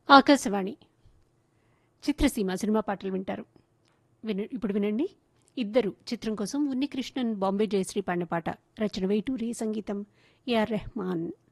ఆకాశవాణి చిత్రసీమ cinema పాటలు వింటారు. ఇప్పుడు వినండి. ఇద్దరు చిత్రం కోసం ఉన్నికృష్ణన్, బాంబే జయశ్రీ పాడిన పాట. రచన వేటూరి, సంగీతం ఏఆర్ రెహమాన్.